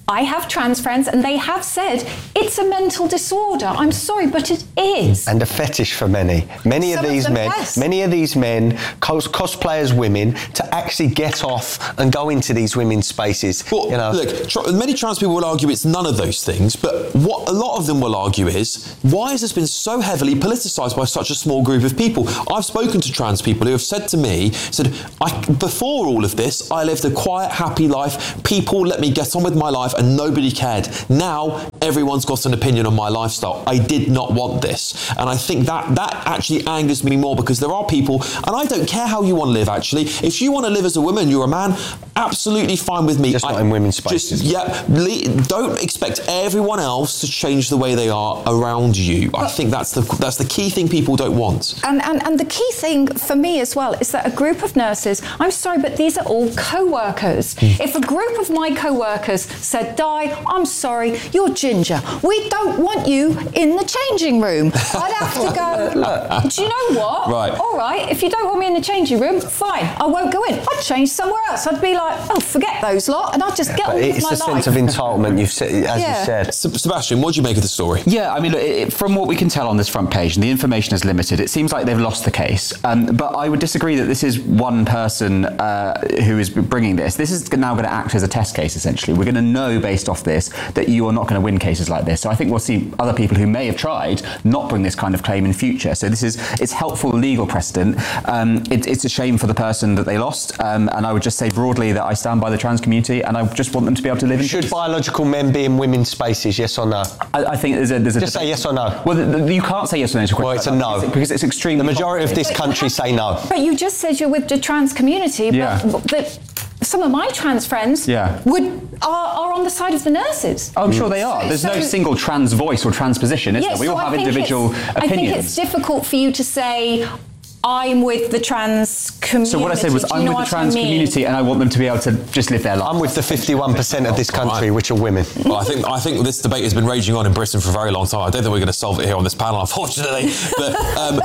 I have trans friends and they have said it's a mental disorder. I'm sorry, but it is. And a fetish for many. Many Some of these of them, men, yes. many of these men cos- cosplay as women to actually get off and go into these women's spaces. Well, you know. look, tr- many trans people will argue it's none of those things, but what a lot of them will argue is, why has this been so heavily politicised by such a small group of people? I've spoken to trans people who have said to me, said, I, before all of this, I lived a quiet, happy life. People let me get on with my life and nobody cared. Now, everyone's got an opinion on my lifestyle. I did not want this. And I think that that actually angers me more, because there are people, and I don't care how you want to live, actually. If you want to live as a woman, you're a man, absolutely fine with me. Just I, not in women's spaces. Just, yeah, le- don't expect everyone else to change the way they are around you. I think that's the that's the key thing people don't want. And, and, and the key thing for me as well is that a group of nurses, I'm sorry, but these are all co-workers. Mm. If a group of my co-workers said, Di, I'm sorry, you're ginger. We don't want you in the changing room. I'd have to go, do you know what? Right. All right, if you don't want me in the changing room, fine, I won't go in. I'd change somewhere else. I'd be like, oh, forget those lot, and I'd just get But on with it's my a life. sense of entitlement, you've said, as Yeah. you said. Sebastian, what do you make of the story? Yeah, I mean, look, it, from what we can tell on this front page, and the information is limited, it seems like they've lost the case. Um, but I would disagree that this is one person uh, who is bringing this. This is now going to act as a test case, essentially. We're going to know, based off this, that you are not going to win cases like this. So I think we'll see other people who may have tried not bring this kind of claim in future. So this is, it's helpful legal precedent. Um, it, it's a shame for the person that they lost. Um, and I would just say broadly that I stand by the trans community, and I just want them to be able to live in Should peace. biological men be in women's spaces, yes or no? I, I think there's a... There's a Just say yes or no. Well, the, the, you can't say yes or no to a question. Well, it's a like no. that, because it's extremely... The majority of this country say no. But you just said you're with the trans community, but, Yeah. but the, some of my trans friends Yeah. would are, are on the side of the nurses. Oh, I'm sure they are. There's So- no single trans voice or trans position, is Yeah, there? We so all I have think individual it's- opinions. I think it's difficult for you to say, I'm with the trans community. So what I said was, Do you I'm know with what the trans I mean? community, and I want them to be able to just live their life. I'm with the fifty-one percent of this country, which are women. Well, I think I think this debate has been raging on in Britain for a very long time. I don't think we're going to solve it here on this panel, unfortunately. But um,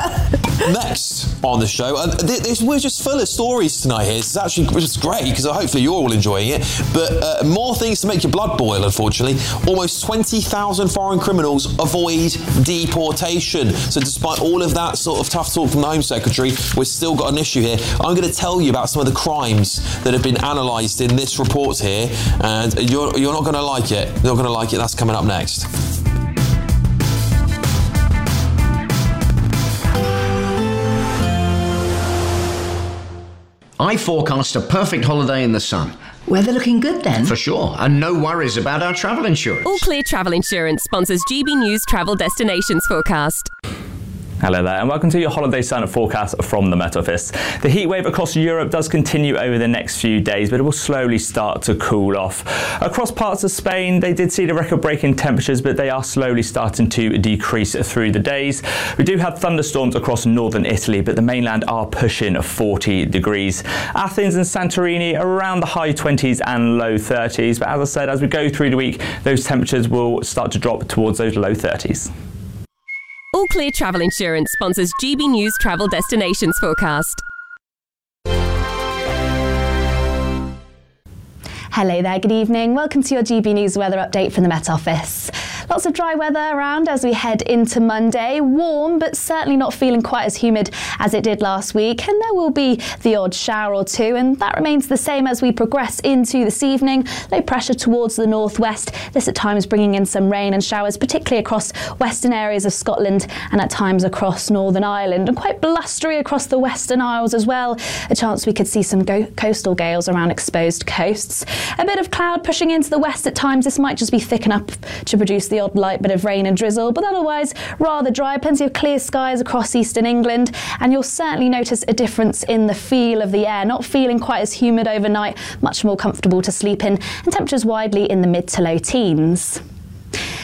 next on the show, and th- this, we're just full of stories tonight here. It's actually just great, because hopefully you're all enjoying it. But uh, more things to make your blood boil, unfortunately. Almost twenty thousand foreign criminals avoid deportation. So despite all of that sort of tough talk from the Home Secretary, we've still got an issue here. I'm going to tell you about some of the crimes that have been analysed in this report here, and you're, you're not going to like it. You're not going to like it. That's coming up next. I forecast a perfect holiday in the sun. Weather looking good then? For sure, and no worries about our travel insurance. All Clear Travel Insurance sponsors G B News Travel Destinations Forecast. Hello there, and welcome to your holiday sun forecast from the Met Office. The heat wave across Europe does continue over the next few days, but it will slowly start to cool off. Across parts of Spain, they did see the record-breaking temperatures, but they are slowly starting to decrease through the days. We do have thunderstorms across northern Italy, but the mainland are pushing forty degrees. Athens and Santorini around the high twenties and low thirties, but as I said, as we go through the week, those temperatures will start to drop towards those low thirties. All Clear Travel Insurance sponsors G B News Travel Destinations Forecast. Hello there, good evening. Welcome to your G B News weather update from the Met Office. Lots of dry weather around as we head into Monday. Warm, but certainly not feeling quite as humid as it did last week. And there will be the odd shower or two, and that remains the same as we progress into this evening. Low pressure towards the northwest. This at times bringing in some rain and showers, particularly across western areas of Scotland and at times across Northern Ireland. And quite blustery across the Western Isles as well. A chance we could see some go- coastal gales around exposed coasts. A bit of cloud pushing into the west at times. This might just be thick enough to produce the odd light bit of rain and drizzle, but otherwise rather dry. Plenty of clear skies across eastern England, and you'll certainly notice a difference in the feel of the air. Not feeling quite as humid overnight, much more comfortable to sleep in, and temperatures widely in the mid to low teens.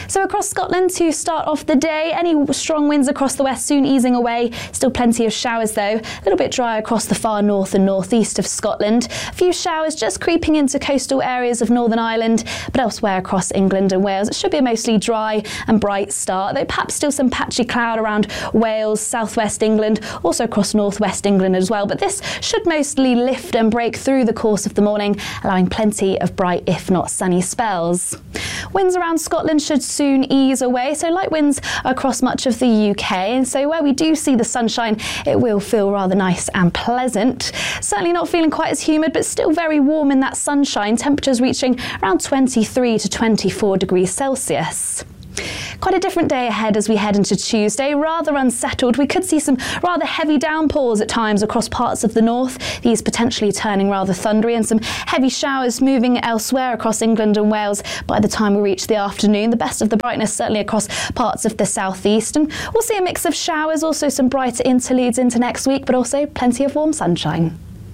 So across Scotland to start off the day, any strong winds across the west soon easing away. Still plenty of showers though. A little bit dry across the far north and northeast of Scotland. A few showers just creeping into coastal areas of Northern Ireland, but elsewhere across England and Wales it should be a mostly dry and bright start, though perhaps still some patchy cloud around Wales, southwest England, also across northwest England as well. But this should mostly lift and break through the course of the morning, allowing plenty of bright, if not sunny spells. Winds around Scotland should soon ease away, so light winds across much of the U K, and so where we do see the sunshine, it will feel rather nice and pleasant. Certainly not feeling quite as humid, but still very warm in that sunshine, temperatures reaching around twenty-three to twenty-four degrees Celsius. Quite a different day ahead as we head into Tuesday, rather unsettled. We could see some rather heavy downpours at times across parts of the north, these potentially turning rather thundery, and some heavy showers moving elsewhere across England and Wales by the time we reach the afternoon. The best of the brightness certainly across parts of the southeast, and we'll see a mix of showers, also some brighter interludes into next week, but also plenty of warm sunshine.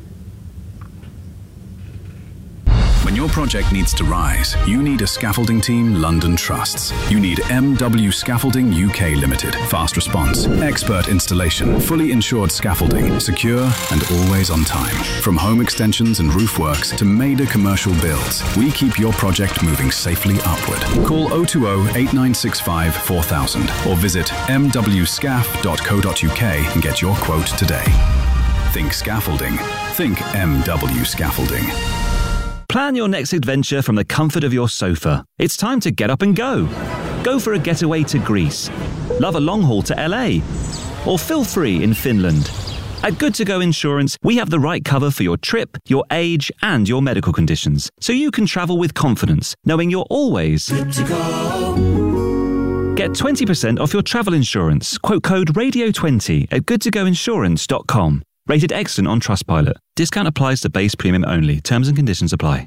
When your project needs to rise, you need a scaffolding team London trusts. You need M W Scaffolding U K Limited. Fast response, expert installation, fully insured scaffolding, secure and always on time. From home extensions and roof works to major commercial builds, we keep your project moving safely upward. Call oh two oh, eight nine six five, four thousand or visit m w scaff dot co dot u k and get your quote today. Think scaffolding. Think M W Scaffolding. Plan your next adventure from the comfort of your sofa. It's time to get up and go. Go for a getaway to Greece. Love a long haul to L A. Or feel free in Finland. At Good To Go Insurance, we have the right cover for your trip, your age, and your medical conditions, so you can travel with confidence, knowing you're always good to go. Get twenty percent off your travel insurance. Quote code radio twenty at good to go insurance dot com. Rated excellent on Trustpilot. Discount applies to base premium only. Terms and conditions apply.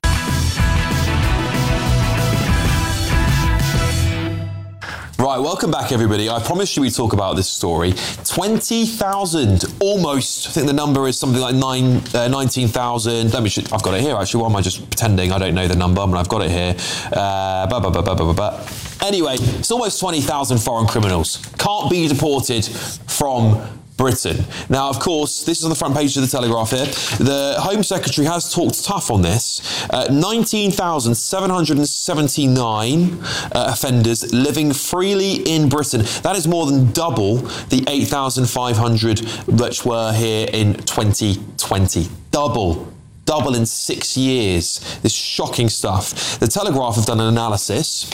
Right, welcome back everybody. I promised you we'd talk about this story. twenty thousand, almost. I think the number is something like nine, uh, nineteen thousand. Let me, I've got it here actually. Why am I just pretending I don't know the number? I mean, I've got it here. Uh, bah, bah, bah, bah, bah, bah. Anyway, it's almost twenty thousand foreign criminals. Can't be deported from Britain. Now, of course, this is on the front page of the Telegraph here. The Home Secretary has talked tough on this. Uh, nineteen thousand seven hundred seventy-nine uh, offenders living freely in Britain. That is more than double the eight thousand five hundred which were here in twenty twenty. Double. Double in six years. This shocking stuff. The Telegraph have done an analysis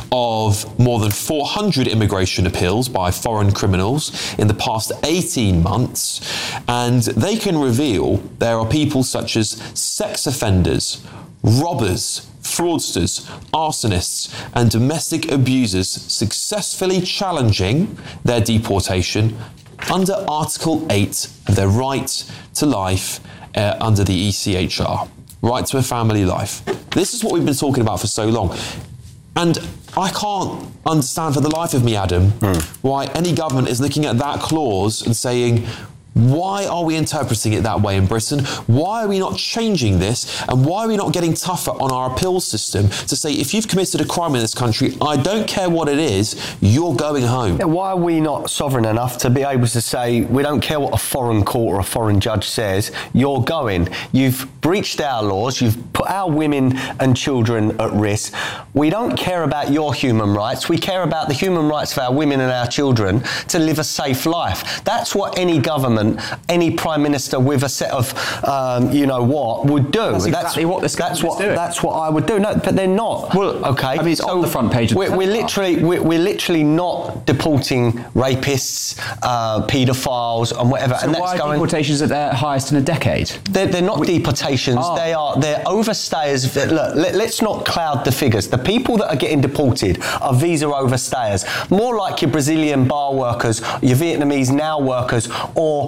of more than four hundred immigration appeals by foreign criminals in the past eighteen months, and they can reveal there are people such as sex offenders, robbers, fraudsters, arsonists, and domestic abusers successfully challenging their deportation under Article eight of their right to life Uh, under the E C H R, right to a family life. This is what we've been talking about for so long. And I can't understand for the life of me, Adam, mm. why any government is looking at that clause and saying, why are we interpreting it that way in Britain? Why are we not changing this? And why are we not getting tougher on our appeals system to say, if you've committed a crime in this country, I don't care what it is, you're going home? Yeah, why are we not sovereign enough to be able to say, we don't care what a foreign court or a foreign judge says, you're going. You've breached our laws, you've put our women and children at risk. We don't care about your human rights, we care about the human rights of our women and our children to live a safe life. That's what any government, any prime minister with a set of, um, you know what, would do. That's exactly that's, what this that's what doing. That's what I would do. No, but they're not. Well, okay. I mean, it's so on the front page. Of we're, the we're literally, we're, we're literally not deporting rapists, uh, paedophiles, and whatever. So and that's why are going, deportations at their highest in a decade? They're, they're not we, deportations. Oh. They are. They're overstayers. Look, let, let's not cloud the figures. The people that are getting deported are visa overstayers. More like your Brazilian bar workers, your Vietnamese now workers, or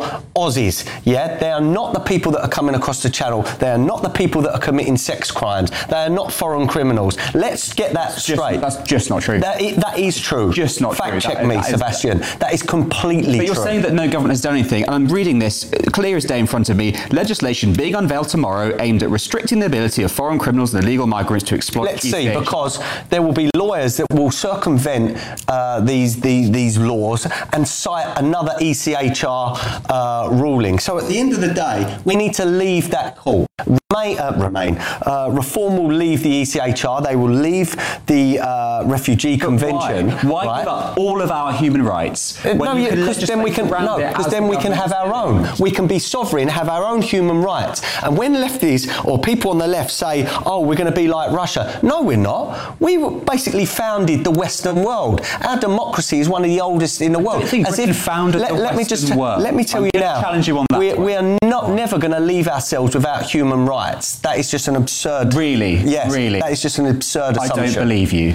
Aussies, yeah? They are not the people that are coming across the channel. They are not the people that are committing sex crimes. They are not foreign criminals. Let's get that that's straight. Just, that's just not true. That is, that is true. Just not Fact true. check that, me, that is, Sebastian. That is completely But you're true. saying that no government has done anything, and I'm reading this, clear as day in front of me, legislation being unveiled tomorrow aimed at restricting the ability of foreign criminals and illegal migrants to exploit Let's E C see, H. because there will be lawyers that will circumvent uh, these, these these laws and cite another E C H R uh, ruling. So at the end of the day, we need to leave that court. Remain, uh, remain. Uh, Reform will leave the E C H R. They will leave the uh, Refugee But Convention. Why, why right? give up all of our human rights? Uh, no, yeah, because then we can no, because then we can have our own. We can be sovereign, have our own human rights. And when lefties or people on the left say, "Oh, we're going to be like Russia," no, we're not. We basically founded the Western world. Our democracy is one of the oldest in the world. I think Britain founded let, the let me Western just world. let me tell I'm you gonna now. challenge you on that we, one. we are not never going to leave ourselves without human rights. That is just an absurd. Really? Yes. Really? That is just an absurd I assumption. don't believe you.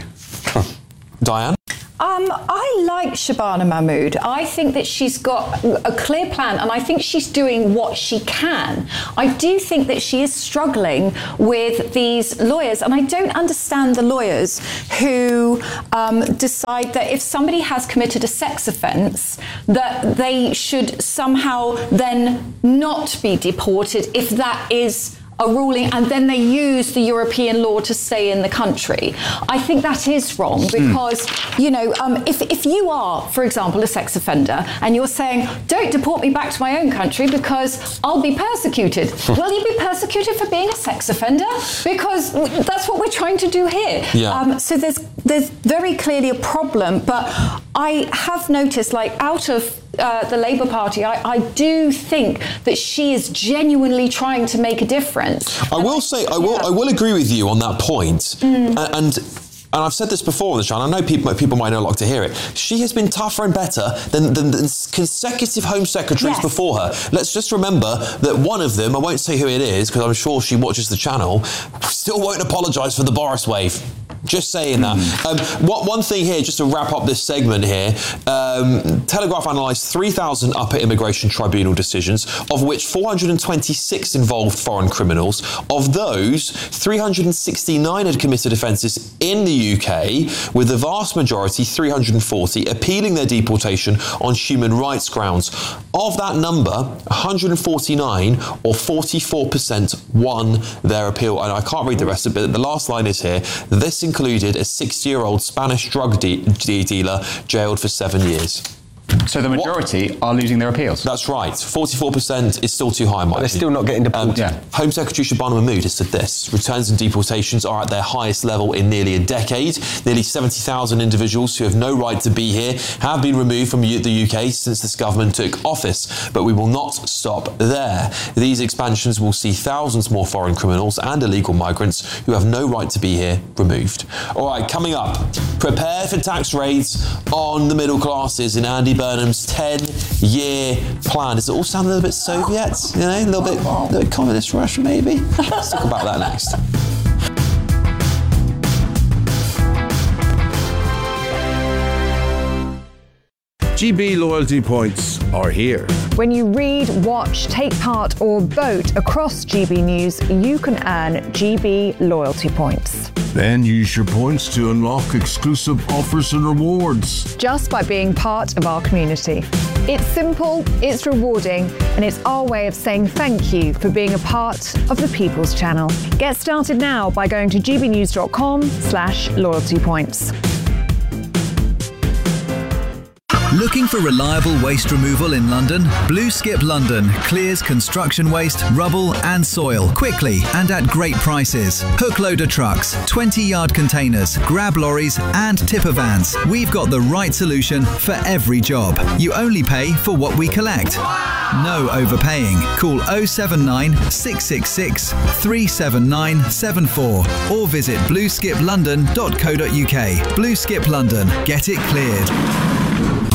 Diane? Um, I like Shabana Mahmood. I think that she's got a clear plan, and I think she's doing what she can. I do think that she is struggling with these lawyers, and I don't understand the lawyers who um, decide that if somebody has committed a sex offence, that they should somehow then not be deported if that is a ruling, and then they use the European law to stay in the country. I think that is wrong because, mm. you know, um, if, if you are, for example, a sex offender and you're saying, don't deport me back to my own country because I'll be persecuted. Well, you'll be persecuted for being a sex offender because that's what we're trying to do here. Yeah. Um, so there's, there's very clearly a problem, but I have noticed, like, out of Uh, the Labour Party, I, I do think that she is genuinely trying to make a difference. I will say, I will, yeah. I will agree with you on that point. Mm. And, and and I've said this before on the channel. I know people people might not like to hear it. She has been tougher and better than, than, than consecutive Home Secretaries Yes. before her. Let's just remember that one of them, I won't say who it is because I'm sure she watches the channel, still won't apologise for the Boris wave. Just saying that. Mm. Um, what, one thing here, just to wrap up this segment here, um, Telegraph analysed three thousand upper immigration tribunal decisions, of which four hundred twenty-six involved foreign criminals. Of those, three hundred sixty-nine had committed offences in the U K, with the vast majority, three hundred forty, appealing their deportation on human rights grounds. Of that number, one hundred forty-nine, or forty-four percent, won their appeal. And I can't read the rest of it, but the last line is here. This included a sixty-year-old Spanish drug de- de- dealer jailed for seven years. So the majority what? are losing their appeals? That's right. forty-four percent is still too high, in my They're opinion. still not getting deported. Um, yeah. Home Secretary Shabana Mahmood has said this. Returns and deportations are at their highest level in nearly a decade. Nearly seventy thousand individuals who have no right to be here have been removed from the U K since this government took office. But we will not stop there. These expansions will see thousands more foreign criminals and illegal migrants who have no right to be here removed. All right, coming up, prepare for tax raids on the middle classes in Andy Burnham's ten-year plan. Does it all sound a little bit Soviet? You know, a little bit, a little bit communist Russia, maybe? Let's talk about that next. G B loyalty points are here. When you read, watch, take part or vote across G B News, you can earn G B loyalty points. Then use your points to unlock exclusive offers and rewards. Just by being part of our community. It's simple, it's rewarding, and it's our way of saying thank you for being a part of the People's Channel. Get started now by going to gbnews.com slash loyalty points. Looking for reliable waste removal in London? Blue Skip London clears construction waste, rubble and soil quickly and at great prices. Hook loader trucks, twenty yard containers, grab lorries and tipper vans. We've got the right solution for every job. You only pay for what we collect. No overpaying. Call oh seven nine, six six six, three seven nine seven four or visit blue skip london dot co dot uk. Blue Skip London. Get it cleared.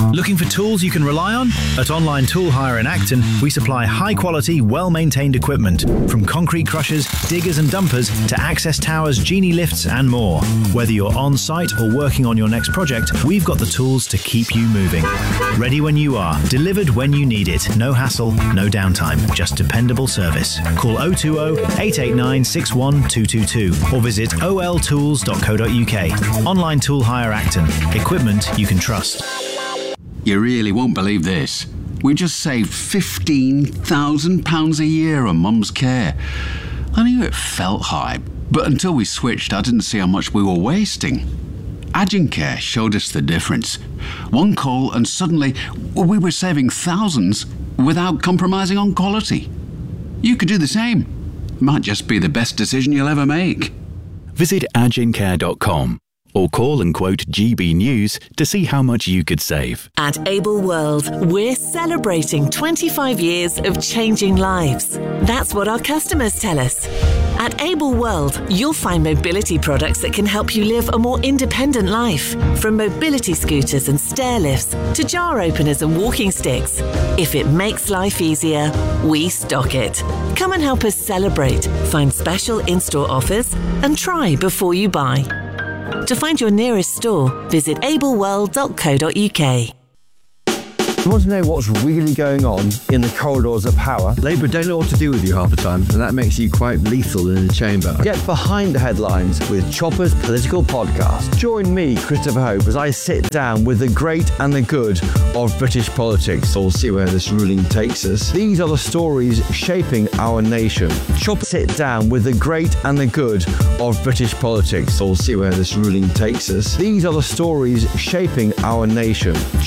Looking for tools you can rely on? At Online Tool Hire in Acton, we supply high-quality, well-maintained equipment, from concrete crushers, diggers and dumpers to access towers, genie lifts and more. Whether you're on-site or working on your next project, we've got the tools to keep you moving. Ready when you are, delivered when you need it. No hassle, no downtime, just dependable service. Call oh two oh, eight eight nine, six one two two two or visit o l tools dot co dot u k. Online Tool Hire Acton. Equipment you can trust. You really won't believe this. We just saved fifteen thousand pounds a year on Mum's care. I knew it felt high, but until we switched, I didn't see how much we were wasting. Agencare showed us the difference. One call and suddenly we were saving thousands without compromising on quality. You could do the same. Might just be the best decision you'll ever make. Visit agencare dot com or call and quote G B News to see how much you could save. At Able World, we're celebrating twenty-five years of changing lives. That's what our customers tell us. At Able World, you'll find mobility products that can help you live a more independent life. From mobility scooters and stair lifts to jar openers and walking sticks. If it makes life easier, we stock it. Come and help us celebrate. Find special in-store offers and try before you buy. To find your nearest store, visit able world dot co dot u k. You want to know what's really going on in the corridors of power? Labour don't know what to do with you half the time, and that makes you quite lethal in the chamber. Get behind the headlines with Chopper's Political Podcast. Join me, Christopher Hope, as I sit down with the great and the good of British politics. We'll see where this ruling takes us. These are the stories shaping our nation. Chopper sit down with the great and the good of British politics. We'll see where this ruling takes us. These are the stories shaping our nation.